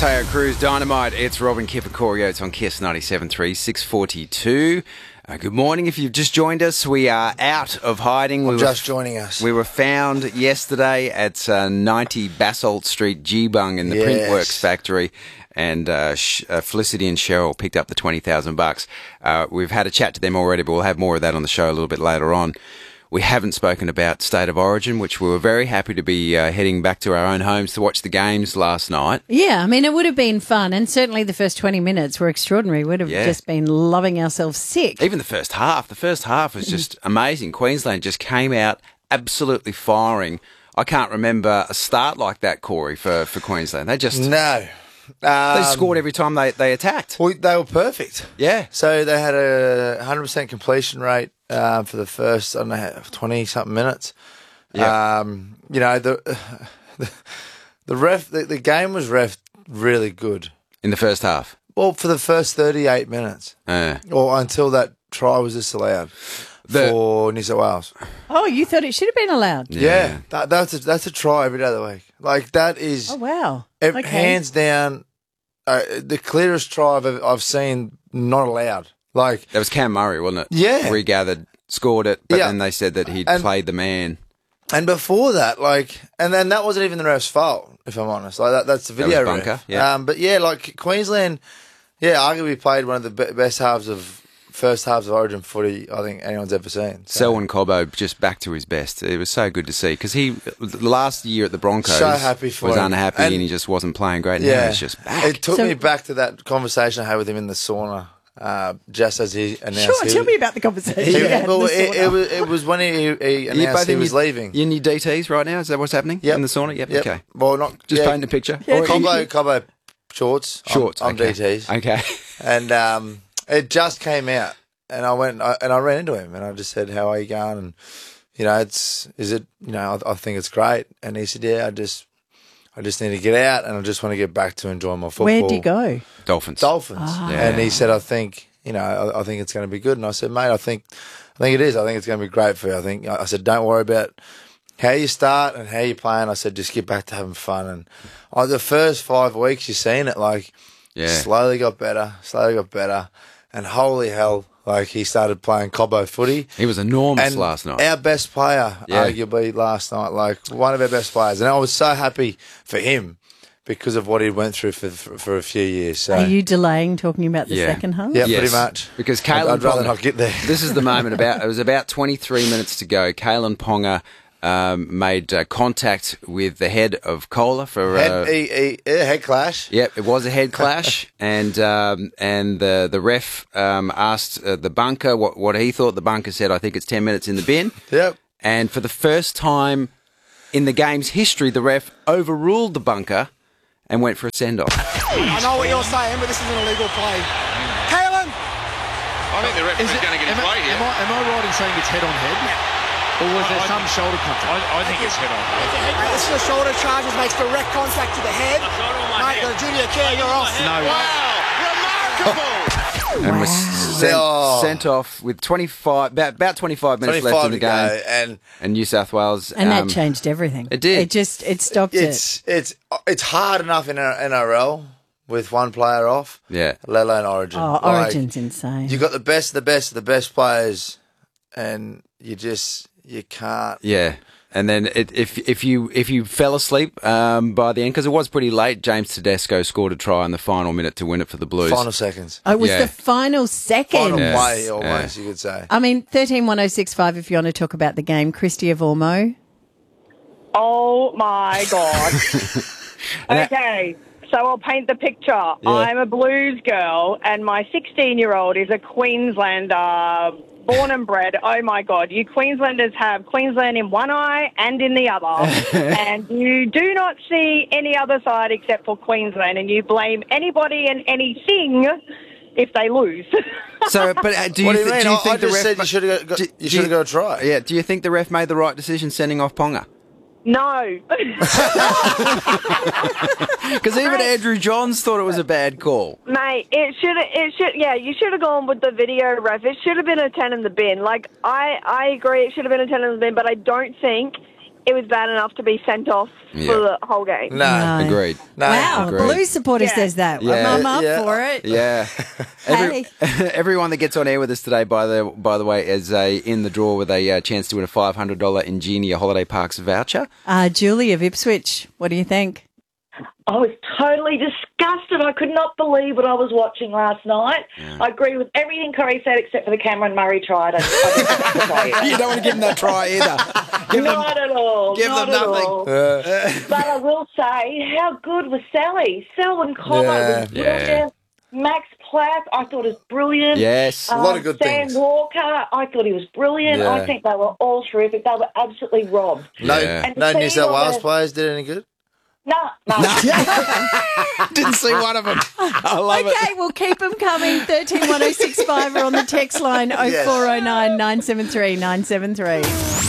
Mateo Cruz, Dynamite. It's Robin Kipakorio. It's on Kiss 97.3, 6:42. Good morning. If you've just joined us, we are out of hiding. Joining us. We were found yesterday at 90 Basalt Street, Geebung in the Printworks factory. And Felicity and Cheryl picked up the $20,000. We've had a chat to them already, but we'll have more of that on the show a little bit later on. We haven't spoken about State of Origin, which we were very happy to be heading back to our own homes to watch the games last night. Yeah, I mean, it would have been fun, and certainly the first 20 minutes were extraordinary. We'd have just been loving ourselves sick. Even the first half. The first half was just amazing. Queensland just came out absolutely firing. I can't remember a start like that, Corey, for Queensland. They just... No. They scored every time they attacked. Well, they were perfect. Yeah. So they had a 100% completion rate for the first, 20-something minutes. Yeah. The game was ref really good. In the first half? Well, for the first 38 minutes. Or until that try was disallowed for New South Wales. Oh, you thought it should have been allowed? Yeah. That's a try every day of the week. Like, that is... Oh, wow. Hands down, the clearest try I've seen not allowed. Like, that was Cam Murray, wasn't it? Yeah. Regathered, scored it, but then they said that he'd played the man. And before that, and then that wasn't even the ref's fault, if I'm honest. Like, that's the video that was Bunker, ref. Yeah. But Queensland, arguably played one of the best first halves of Origin footy I think anyone's ever seen. So. Selwyn Cobbo just back to his best. It was so good to see because he last year at the Broncos so happy for was him. unhappy and he just wasn't playing great. Now he's just back. It took me back to that conversation I had with him in the sauna. Just as he announced, tell me about the conversation. It was when he announced he was leaving. You in your DTs right now? Is that what's happening in the sauna? Yep. Okay. Well, not just painting a picture. Yeah, Cobbo shorts. I'm okay. DTs. Okay. And it just came out, and I went and I ran into him, and I just said, "How are you going?" And I think it's great. And he said, "Yeah, I just need to get out, and I just want to get back to enjoying my football." Where'd you go? Dolphins. Oh. Yeah. And he said, I think it's going to be good. And I said, mate, I think it is. I think it's going to be great for you. I said, don't worry about how you start and how you playing. I said, just get back to having fun. And the first 5 weeks, you're seeing it, slowly got better. And holy hell, he started playing Cobbo footy. He was enormous last night. Our best player, arguably, last night, one of our best players. And I was so happy for him because of what he went through for a few years. So. Are you delaying talking about the second half? Yeah, pretty much. Because Kalen I'd rather not get there. This is the moment. It was about 23 minutes to go. Kalen Ponga made contact with the head of Kohler for head clash. Yep, it was a head clash, and the ref asked the bunker what he thought. The bunker said, "I think it's 10 minutes in the bin." Yep. And for the first time in the game's history, the ref overruled the bunker and went for a send-off. I know what you're saying, but this is an illegal play. Kalen! I think the referee's going to get in play here. Am I right in saying it's head on head? Or was there some shoulder contact? I think it's head on head. This is a shoulder charge, which makes direct contact to the head. Mate, the duty of care, you're off. No. Wow! Remarkable! And was sent off with about 25 minutes left in the game. And New South Wales. And that changed everything. It did. It stopped it. It's hard enough in NRL with one player off. Yeah. Let alone Origin. Oh, Origin's insane. You got the best of the best players, and you can't. Yeah. And then if you fell asleep by the end, because it was pretty late, James Tedesco scored a try in the final minute to win it for the Blues. Final seconds. Oh, it was the final seconds. Final play, almost, you could say. I mean, 131065 if you want to talk about the game. Christy of Ormo. Oh, my God. Okay, so I'll paint the picture. Yeah. I'm a Blues girl, and my 16-year-old is a Queenslander, born and bred. Oh, my God. You Queenslanders have Queensland in one eye and in the other, and you do not see any other side except for Queensland, and you blame anybody and anything if they lose. So, but do you think I the just ref... said you should have got a try. Yeah, do you think the ref made the right decision sending off Ponga? No. Because even Andrew Johns thought it was a bad call. Mate, you should have gone with the video ref. It should have been a 10 in the bin. I agree it should have been a 10 in the bin, but I don't think it was bad enough to be sent off for the whole game. No. Agreed. No. Wow, Agreed. Blue supporter says that. Yeah. I'm up for it. Yeah. Hey. Everyone that gets on air with us today, by the way, is in the draw with a chance to win a $500 Ingenia Holiday Parks voucher. Julie of Ipswich, what do you think? I was totally disgusted. I could not believe what I was watching last night. Yeah. I agree with everything Corey said except for the Cameron Murray try. I don't You don't want to give them that try either. Not at all. Give them nothing. But I will say, how good was Sally? Selwyn Cotter was brilliant. Yeah. Max Platt, I thought was brilliant. Yes. A lot of good Sam things. Walker, I thought he was brilliant. Yeah. I think they were all terrific. They were absolutely robbed. No, Yeah. no And New see South all Wales the- players did any good? No. Didn't see one of them. I love Okay, we'll keep them coming. 131065 or on the text line 0409 973 973.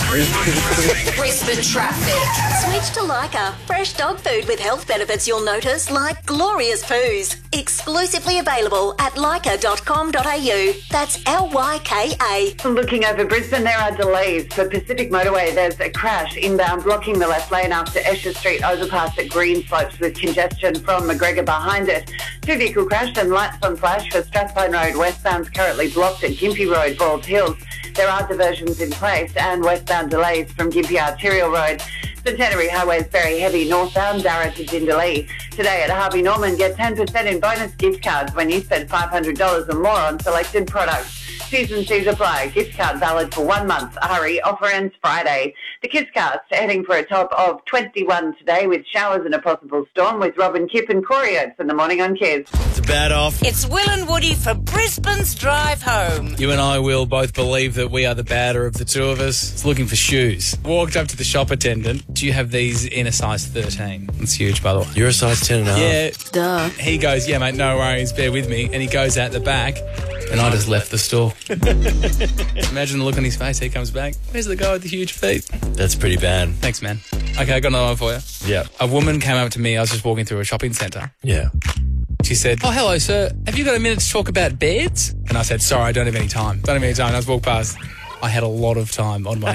Brisbane traffic. Switch to Leica. Fresh dog food with health benefits you'll notice, like glorious poos. Exclusively available at leica.com.au. That's LYKA. Looking over Brisbane, there are delays. For Pacific Motorway, there's a crash inbound blocking the left lane after Esher Street overpass at Green Slopes with congestion from McGregor behind it. Two-vehicle crash and lights on flash for Strathpine Road westbound's currently blocked at Gympie Road, Bald Hills. There are diversions in place and westbound delays from Gympie Arterial Road. Centenary Highway is very heavy northbound, Darra to Jindalee. Today at Harvey Norman, get 10% in bonus gift cards when you spend $500 or more on selected products. T's and C's apply. Gift card valid for 1 month. Hurry, offer ends Friday. The Kisscast heading for a top of 21 today with showers and a possible storm with Robin Kipp and Corey Oates in the morning on Kiss. It's a bad off. It's Will and Woody for Brisbane's drive home. You and I, Will, both believe that we are the badder of the two of us. It's looking for shoes. Walked up to the shop attendant. Do you have these in a size 13? It's huge, by the way. You're a size 10 and a half. Yeah. Duh. He goes, yeah, mate, no worries, bear with me. And he goes out the back, and I just left the store. Imagine the look on his face. He comes back. Where's the guy with the huge feet? That's pretty bad. Thanks, man. Okay, I got another one for you. Yeah. A woman came up to me. I was just walking through a shopping centre. Yeah. She said, oh, hello, sir. Have you got a minute to talk about beds? And I said, sorry, I don't have any time. Don't have any time. And I just walked past. I had a lot of time on my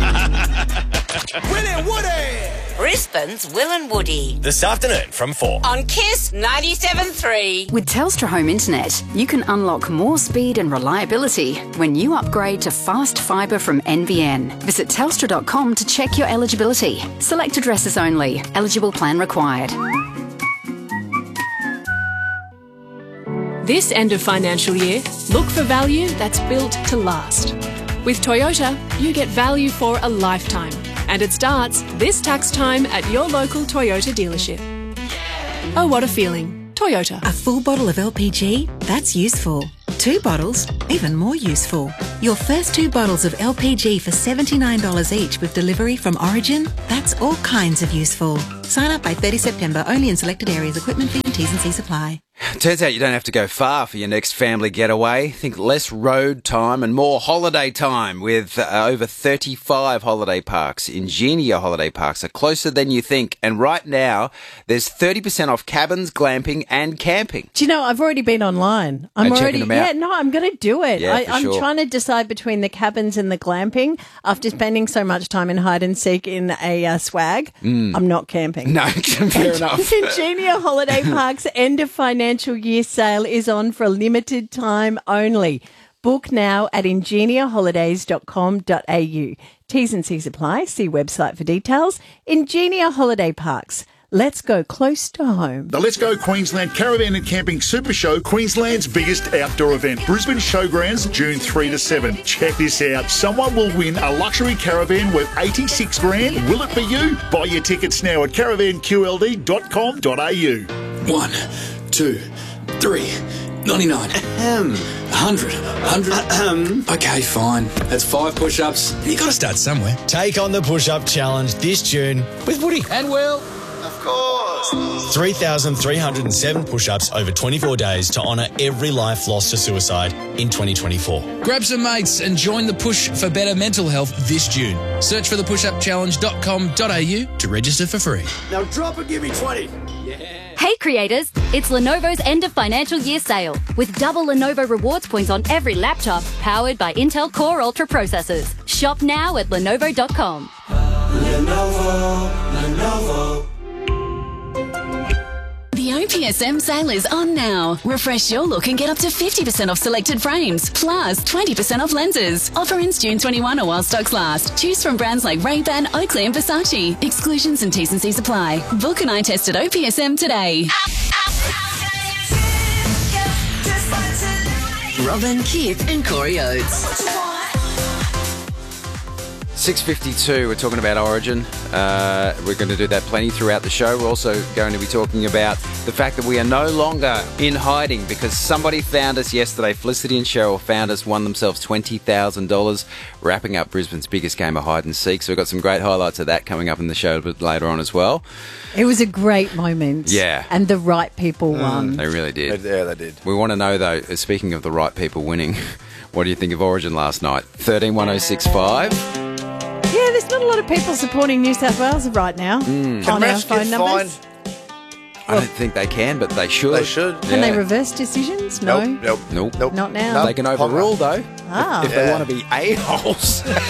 hands. Will and Woody. Brisbane's Will and Woody. This afternoon from 4. On Kiss 97.3. With Telstra Home Internet, you can unlock more speed and reliability when you upgrade to fast fibre from NBN. Visit telstra.com to check your eligibility. Select addresses only. Eligible plan required. This end of financial year, look for value that's built to last. With Toyota, you get value for a lifetime. And it starts this tax time at your local Toyota dealership. Oh, what a feeling. Toyota. A full bottle of LPG? That's useful. 2 bottles? Even more useful. Your first 2 bottles of LPG for $79 each with delivery from Origin? That's all kinds of useful. Sign up by 30 September, only in selected areas. Equipment fee and T's and C's apply. Turns out you don't have to go far for your next family getaway. Think less road time and more holiday time with over 35 holiday parks. Ingenia holiday parks are closer than you think. And right now, there's 30% off cabins, glamping and camping. Do you know, I've already been online. I'm checking them out. Yeah, no, I'm going to do it. Yeah, for I'm sure. trying to decide between the cabins and the glamping after spending so much time in hide and seek in a swag. I'm not camping. No, fair enough. Ingenia Holiday Park's end of financial year sale is on for a limited time only. Book now at ingeniaholidays.com.au. T's and C's apply. See website for details. Ingenia Holiday Parks. Let's go close to home. The Let's Go Queensland Caravan and Camping Super Show, Queensland's biggest outdoor event. Brisbane Showgrounds, June 3 to 7. Check this out. Someone will win a luxury caravan worth $86 grand. Will it be you? Buy your tickets now at caravanqld.com.au. 1, 2, 3, 99. 100. Okay, fine. That's 5 push-ups. You got to start somewhere. Take on the push-up challenge this June with Woody And Will. Of course. 3,307 push-ups over 24 days to honour every life lost to suicide in 2024. Grab some mates and join the push for better mental health this June. Search for thepushupchallenge.com.au to register for free. Now drop and give me 20. Hey creators, it's Lenovo's end of financial year sale with double Lenovo rewards points on every laptop powered by Intel Core Ultra processors. Shop now at Lenovo.com. Lenovo. The OPSM sale is on now. Refresh your look and get up to 50% off selected frames, plus 20% off lenses. Offer ends June 21 or while stocks last. Choose from brands like Ray-Ban, Oakley and Versace. Exclusions and T's and C's apply. Book an eye test at OPSM today. Robin, Kip and Corey Oates. 6:52, we're talking about Origin. We're going to do that plenty throughout the show. We're also going to be talking about the fact that we are no longer in hiding because somebody found us yesterday. Felicity and Cheryl found us, won themselves $20,000, wrapping up Brisbane's biggest game of hide and seek. So we've got some great highlights of that coming up in the show a bit later on as well. It was a great moment. Yeah. And the right people won. They really did. Yeah, they did. We want to know, though, speaking of the right people winning, what do you think of Origin last night? 131065. Yeah, there's not a lot of people supporting New South Wales right now on our phone numbers. I don't think they can, but they should. They should. Can they reverse decisions? No. Nope. Not now. They can overrule, though, Ah. if they want to be a-holes.